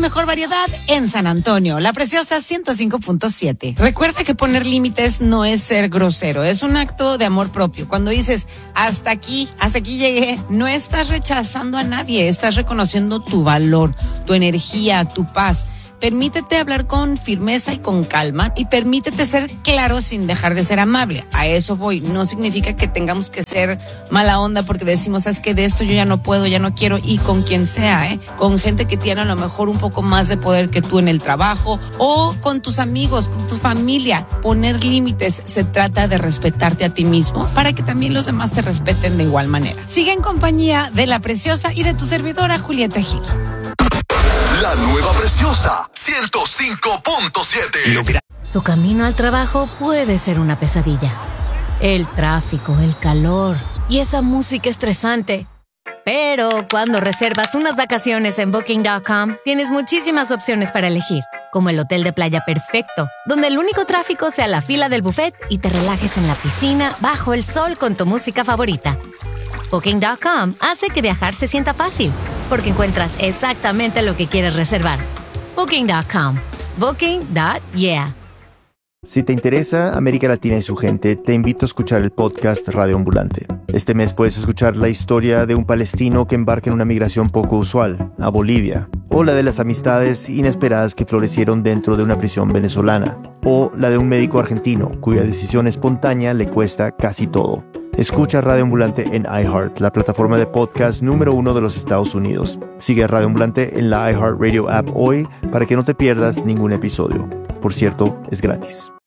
mejor variedad en San Antonio. La Preciosa 105.7. Recuerda que poner límites no es ser grosero, es un acto de amor propio. Cuando dices hasta aquí llegué, no estás rechazando a nadie, estás reconociendo tu valor, tu energía, tu paz. Permítete hablar con firmeza y con calma y permítete ser claro sin dejar de ser amable. A eso voy. No significa que tengamos que ser mala onda porque decimos, ¿sabes qué? De esto yo ya no puedo, ya no quiero. Y con quien sea, con gente que tiene a lo mejor un poco más de poder que tú en el trabajo o con tus amigos, con tu familia. Poner límites se trata de respetarte a ti mismo para que también los demás te respeten de igual manera. Sigue en compañía de La Preciosa y de tu servidora Julieta Gil. La nueva Preciosa 105.7. Tu camino al trabajo puede ser una pesadilla. El tráfico, el calor y esa música estresante. Pero cuando reservas unas vacaciones en Booking.com, tienes muchísimas opciones para elegir, como el hotel de playa perfecto, donde el único tráfico sea la fila del buffet y te relajes en la piscina bajo el sol con tu música favorita. Booking.com hace que viajar se sienta fácil, porque encuentras exactamente lo que quieres reservar. Booking.com. Booking.yeah. Si te interesa América Latina y su gente, te invito a escuchar el podcast Radio Ambulante. Este mes puedes escuchar la historia de un palestino que embarca en una migración poco usual, a Bolivia, o la de las amistades inesperadas que florecieron dentro de una prisión venezolana, o la de un médico argentino cuya decisión espontánea le cuesta casi todo. Escucha Radio Ambulante en iHeart, la plataforma de podcast número 1 de los Estados Unidos. Sigue a Radio Ambulante en la iHeartRadio app hoy para que no te pierdas ningún episodio. Por cierto, es gratis.